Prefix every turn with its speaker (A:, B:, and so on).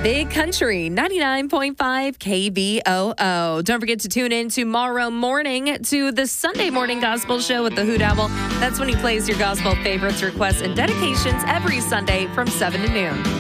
A: Big Country 99.5 KBOO. Don't forget to tune in tomorrow morning to the Sunday Morning Gospel Show with the Hoot Owl. That's when he plays your gospel favorites, requests, and dedications every Sunday from 7 to noon.